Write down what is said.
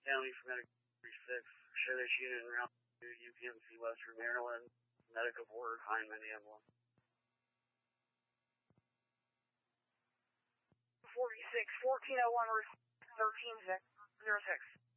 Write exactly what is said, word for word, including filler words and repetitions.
County for Medical thirty-six. Show this unit in route to U P M C Western Maryland. Medical board, Hyman ambulance. forty-six, fourteen oh one, thirteen zero six.